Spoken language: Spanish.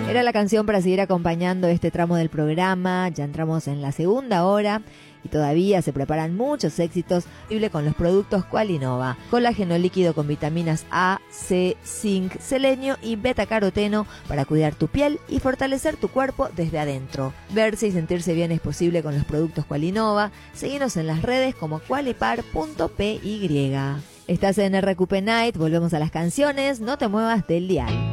Era la canción para seguir acompañando este tramo del programa. Ya entramos en la segunda hora y todavía se preparan muchos éxitos con los productos Qualinova. Colágeno líquido con vitaminas A, C, zinc, selenio y betacaroteno para cuidar tu piel y fortalecer tu cuerpo desde adentro. Verse y sentirse bien es posible con los productos Qualinova. Seguinos en las redes como qualipar.py. Estás en RQP Night, volvemos a las canciones, no te muevas del dial.